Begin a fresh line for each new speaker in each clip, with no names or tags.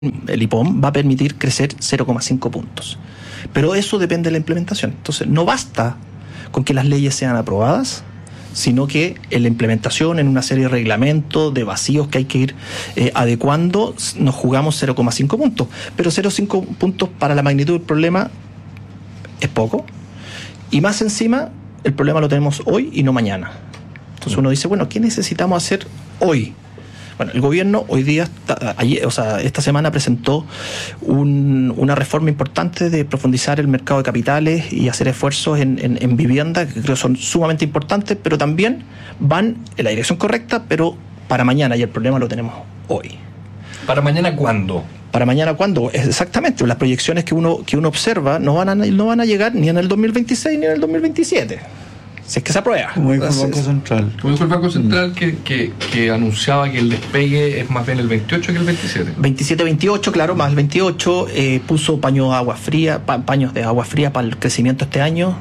el IPOM va a permitir crecer 0,5 puntos. Pero eso depende de la implementación. Entonces, no basta con que las leyes sean aprobadas, sino que en la implementación, en una serie de reglamentos, de vacíos que hay que ir adecuando, nos jugamos 0,5 puntos. Pero 0,5 puntos para la magnitud del problema es poco. Y más encima, el problema lo tenemos hoy y no mañana. Entonces uno dice, bueno, ¿qué necesitamos hacer hoy? Bueno, el gobierno hoy día, esta semana presentó una reforma importante de profundizar el mercado de capitales y hacer esfuerzos en vivienda, que creo son sumamente importantes, pero también van en la dirección correcta, pero para mañana, y el problema lo tenemos hoy.
¿Para mañana cuándo?
¿Para mañana cuándo? Exactamente, las proyecciones que uno observa no van a llegar ni en el 2026 ni en el 2027. Si es que se aprueba.
Como dijo el Banco Central.
Como dijo el Banco Central que anunciaba que el despegue es más bien el 28 que el 27.
27-28, claro, más el 28. Puso paños de agua fría para el crecimiento este año.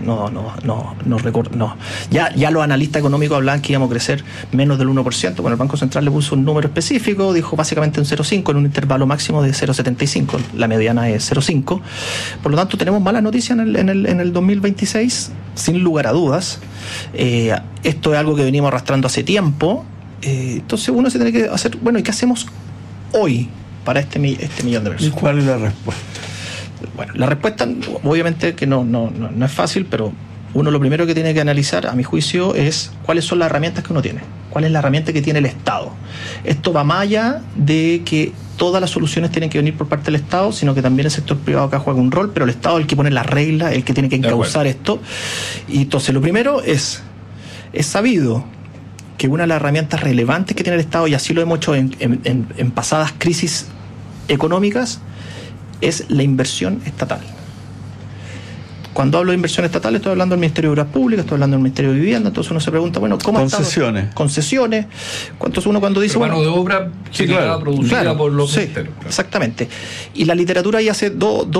No recuerdo. Ya los analistas económicos hablaban que íbamos a crecer menos del 1%. Bueno, el Banco Central le puso un número específico, dijo básicamente un 0,5 en un intervalo máximo de 0,75. La mediana es 0,5. Por lo tanto, tenemos malas noticias en el 2026, sin lugar a dudas. Esto es algo que venimos arrastrando hace tiempo. Entonces uno se tiene que hacer, bueno, ¿y qué hacemos hoy para este millón de personas?
¿Y cuál es la respuesta?
Bueno, la respuesta obviamente que no es fácil, pero uno lo primero que tiene que analizar, a mi juicio, es cuáles son las herramientas que uno tiene. ¿Cuál es la herramienta que tiene el Estado? Esto va más allá de que todas las soluciones tienen que venir por parte del Estado, sino que también el sector privado acá juega un rol, pero el Estado es el que pone las reglas, el que tiene que encauzar esto. Y entonces lo primero es sabido que una de las herramientas relevantes que tiene el Estado, y así lo hemos hecho en pasadas crisis económicas, es la inversión estatal. Cuando hablo de inversión estatal, estoy hablando del Ministerio de Obras Públicas, estoy hablando del Ministerio de Vivienda. Entonces uno se pregunta, bueno, ¿cómo
concesiones?
Concesiones. ¿Cuántos uno cuando dice,
mano de obra producida por los ministerios? Claro.
Exactamente. Y la literatura ahí hace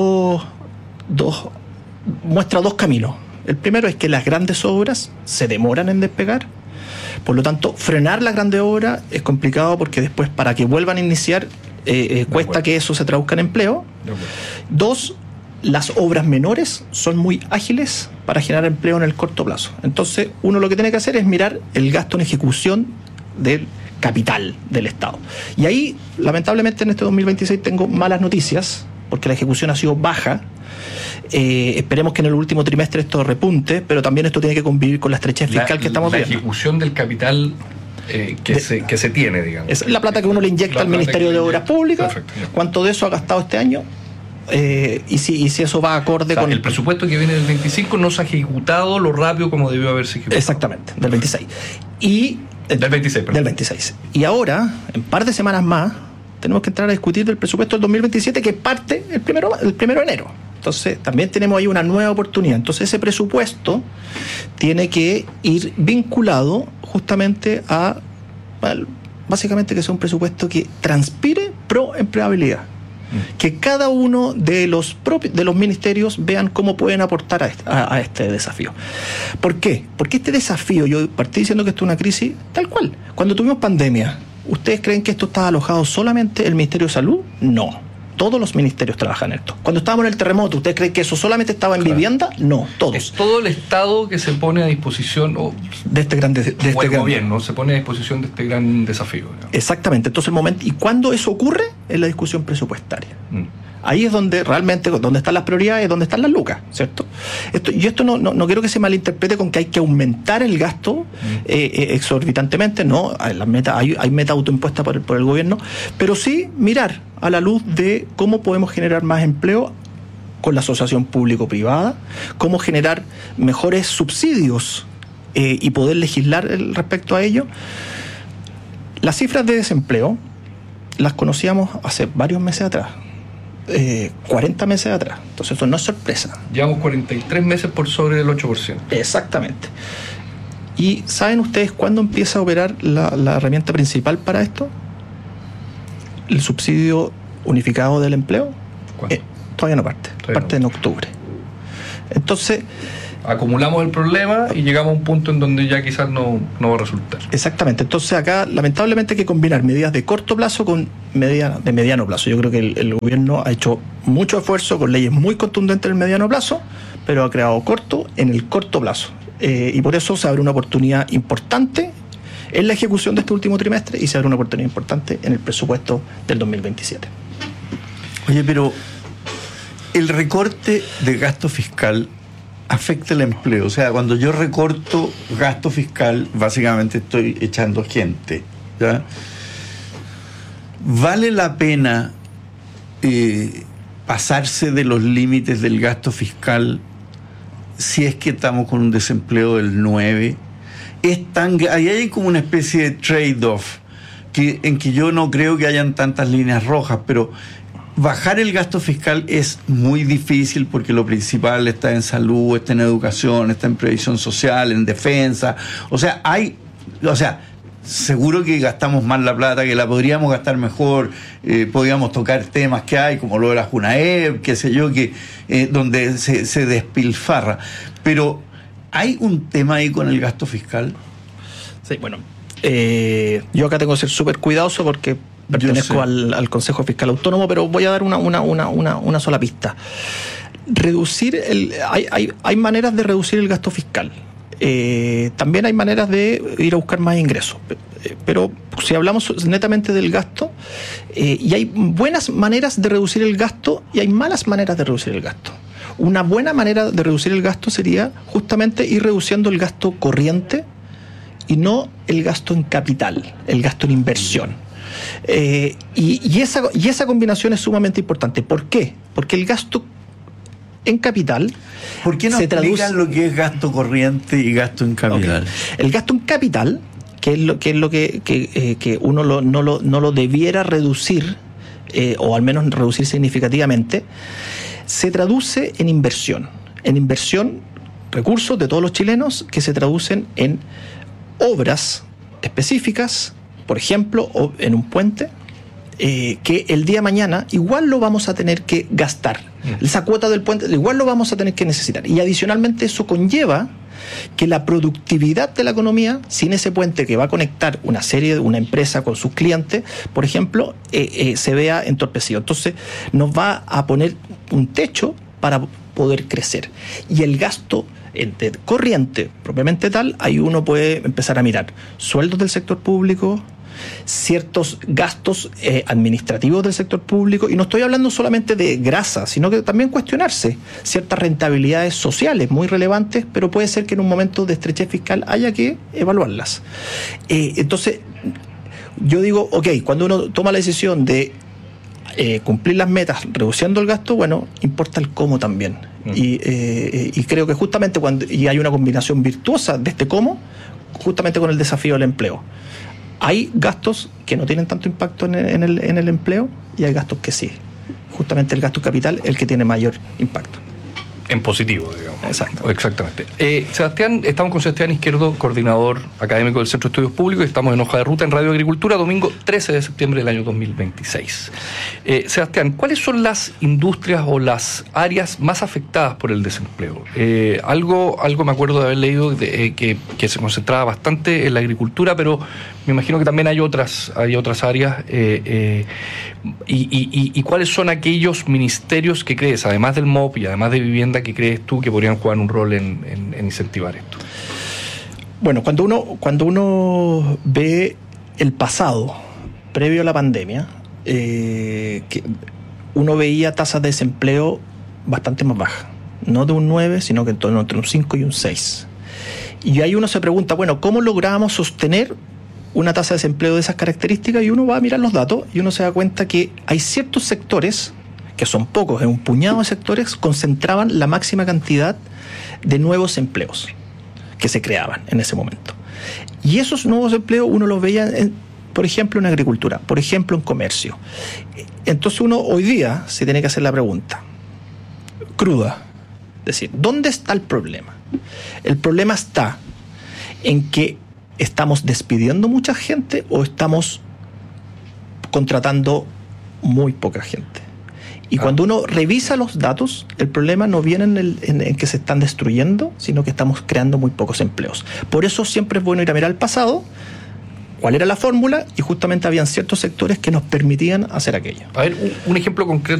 muestra dos caminos. El primero es que las grandes obras se demoran en despegar. Por lo tanto, frenar las grandes obras es complicado porque después, para que vuelvan a iniciar, cuesta que eso se traduzca en empleo. Dos, las obras menores son muy ágiles para generar empleo en el corto plazo. Entonces, uno lo que tiene que hacer es mirar el gasto en ejecución del capital del Estado. Y ahí, lamentablemente, en este 2026 tengo malas noticias, porque la ejecución ha sido baja. Esperemos que en el último trimestre esto repunte, pero también esto tiene que convivir con la estrechez fiscal que estamos viendo.
La ejecución del capital que se tiene, digamos.
Es la plata que uno le inyecta al Ministerio de Obras Públicas. Perfecto. ¿Cuánto de eso ha gastado este año? Y si eso va acorde con
el presupuesto que viene del 25 no se ha ejecutado lo rápido como debió haberse ejecutado.
Exactamente, del 26. Del 26. Y ahora, en un par de semanas más, tenemos que entrar a discutir del presupuesto del 2027, que parte el primero de enero. Entonces, también tenemos ahí una nueva oportunidad. Entonces, ese presupuesto tiene que ir vinculado justamente básicamente que sea un presupuesto que transpire pro empleabilidad. Que cada uno de los ministerios vean cómo pueden aportar a este desafío. ¿Por qué? Porque este desafío, yo partí diciendo que esto es una crisis tal cual. Cuando tuvimos pandemia, ¿ustedes creen que esto estaba alojado solamente el Ministerio de Salud? No. Todos los ministerios trabajan en esto. Cuando estábamos en el terremoto, ¿ustedes creen que eso solamente estaba en vivienda? No, todos.
Es todo el Estado que se pone a disposición
de este gran
gobierno se pone a disposición de este gran desafío. Digamos.
Exactamente. Entonces el momento, y cuando eso ocurre, es la discusión presupuestaria. Ahí es donde realmente, donde están las prioridades, donde están las lucas, ¿cierto? Esto no quiero que se malinterprete con que hay que aumentar el gasto exorbitantemente, no, hay meta autoimpuesta por el gobierno, pero sí mirar a la luz de cómo podemos generar más empleo con la asociación público-privada, cómo generar mejores subsidios y poder legislar respecto a ello. Las cifras de desempleo las conocíamos hace varios meses atrás. 40 meses atrás. Entonces eso no es sorpresa.
Llevamos 43 meses por sobre del 8%.
Exactamente. ¿Y saben ustedes cuándo empieza a operar la herramienta principal para esto? El subsidio unificado del empleo.
¿Cuándo?
Todavía no parte. Parte en octubre. Entonces,
acumulamos el problema y llegamos a un punto en donde ya quizás no va a resultar.
Exactamente. Entonces acá lamentablemente hay que combinar medidas de corto plazo con medidas de mediano plazo. Yo creo que el gobierno ha hecho mucho esfuerzo con leyes muy contundentes en el mediano plazo, pero ha creado corto en el corto plazo. Y por eso se abre una oportunidad importante en la ejecución de este último trimestre y se abre una oportunidad importante en el presupuesto del 2027.
Oye, pero el recorte de gasto fiscal afecta el empleo. O sea, cuando yo recorto gasto fiscal, básicamente estoy echando gente, ¿ya? ¿Vale la pena pasarse de los límites del gasto fiscal si es que estamos con un desempleo del 9%? Ahí hay como una especie de trade-off en que yo no creo que hayan tantas líneas rojas, pero bajar el gasto fiscal es muy difícil porque lo principal está en salud, está en educación, está en previsión social, en defensa. O sea, seguro que gastamos más la plata, que la podríamos gastar mejor, podríamos tocar temas que hay, como lo de la Junaep, qué sé yo, donde se despilfarra. Pero ¿hay un tema ahí con el gasto fiscal?
Sí, bueno, yo acá tengo que ser súper cuidadoso porque pertenezco al Consejo Fiscal Autónomo, pero voy a dar una sola pista. Hay maneras de reducir el gasto fiscal. También hay maneras de ir a buscar más ingresos. Pero si hablamos netamente del gasto, y hay buenas maneras de reducir el gasto y hay malas maneras de reducir el gasto. Una buena manera de reducir el gasto sería justamente ir reduciendo el gasto corriente y no el gasto en capital, el gasto en inversión. Y esa combinación es sumamente importante. ¿Por qué? Porque el gasto en capital...
¿Por qué no
se
explican
traduce
lo que es gasto corriente y gasto en capital?
Okay. El gasto en capital, que es lo que uno no lo debiera reducir, o al menos reducir significativamente, se traduce en inversión. En inversión, recursos de todos los chilenos que se traducen en obras específicas, por ejemplo, en un puente, que el día de mañana igual lo vamos a tener que gastar. Esa cuota del puente igual lo vamos a tener que necesitar. Y adicionalmente eso conlleva que la productividad de la economía, sin ese puente que va a conectar una empresa con sus clientes, por ejemplo, se vea entorpecido. Entonces nos va a poner un techo para poder crecer. Y el gasto corriente, propiamente tal, ahí uno puede empezar a mirar sueldos del sector público, ciertos gastos administrativos del sector público, y no estoy hablando solamente de grasa, sino que también cuestionarse ciertas rentabilidades sociales muy relevantes, pero puede ser que en un momento de estrechez fiscal haya que evaluarlas. Entonces, yo digo, cuando uno toma la decisión de cumplir las metas reduciendo el gasto, bueno, importa el cómo también. Y creo que justamente y hay una combinación virtuosa de este cómo, justamente con el desafío del empleo. Hay gastos que no tienen tanto impacto en el empleo y hay gastos que sí. Justamente el gasto capital es el que tiene mayor impacto.
En positivo, digamos.
Exacto.
Exactamente. Sebastián, estamos con Sebastián Izquierdo, coordinador académico del Centro de Estudios Públicos, y estamos en Hoja de Ruta en Radio Agricultura, domingo 13 de septiembre del año 2026. Sebastián, ¿cuáles son las industrias o las áreas más afectadas por el desempleo? Algo me acuerdo de haber leído que se concentraba bastante en la agricultura, pero me imagino que también hay otras áreas. ¿Y cuáles son aquellos ministerios que crees, además del MOP y además de vivienda, que crees tú que podrían jugar un rol en incentivar esto?
Bueno, cuando uno ve el pasado, previo a la pandemia, que uno veía tasas de desempleo bastante más bajas. No de un 9, sino que entre un 5 y un 6. Y ahí uno se pregunta, bueno, ¿cómo logramos sostener una tasa de desempleo de esas características? Y uno va a mirar los datos y uno se da cuenta que hay ciertos sectores, que son pocos, en un puñado de sectores, concentraban la máxima cantidad de nuevos empleos que se creaban en ese momento. Y esos nuevos empleos uno los veía, por ejemplo, en agricultura, por ejemplo, en comercio. Entonces uno hoy día se tiene que hacer la pregunta cruda, es decir, ¿dónde está el problema? El problema está en que ¿estamos despidiendo mucha gente o estamos contratando muy poca gente? Y cuando uno revisa los datos, el problema no viene en que se están destruyendo, sino que estamos creando muy pocos empleos. Por eso siempre es bueno ir a mirar al pasado, cuál era la fórmula, y justamente habían ciertos sectores que nos permitían hacer aquello.
A ver, un ejemplo concreto